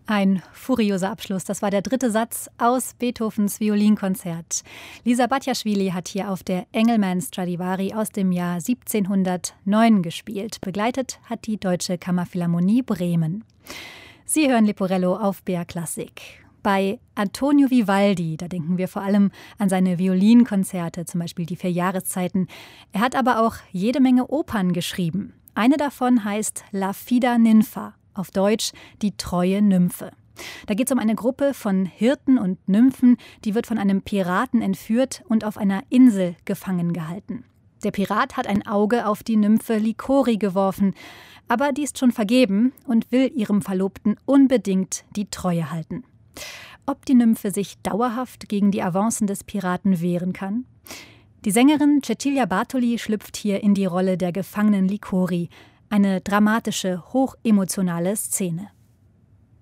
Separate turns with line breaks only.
Ein furioser Abschluss. Das war der dritte Satz aus Beethovens Violinkonzert. Lisa Batjaschwili hat hier auf der Engelmann Stradivari aus dem Jahr 1709 gespielt. Begleitet hat die Deutsche Kammerphilharmonie Bremen. Sie hören Leporello auf BR Klassik. Bei Antonio Vivaldi, da denken wir vor allem an seine Violinkonzerte, zum Beispiel die 4 Jahreszeiten. Er hat aber auch jede Menge Opern geschrieben. Eine davon heißt La Fida Ninfa. Auf Deutsch die treue Nymphe. Da geht es um eine Gruppe von Hirten und Nymphen, die wird von einem Piraten entführt und auf einer Insel gefangen gehalten. Der Pirat hat ein Auge auf die Nymphe Licori geworfen, aber die ist schon vergeben und will ihrem Verlobten unbedingt die Treue halten. Ob die Nymphe sich dauerhaft gegen die Avancen des Piraten wehren kann? Die Sängerin Cecilia Bartoli schlüpft hier in die Rolle der gefangenen Licori. Eine dramatische, hochemotionale Szene.